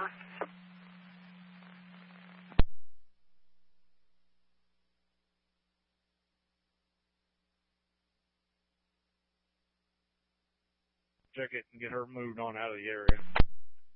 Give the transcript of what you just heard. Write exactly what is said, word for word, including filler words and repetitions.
over. Check it and get her moved on out of the area.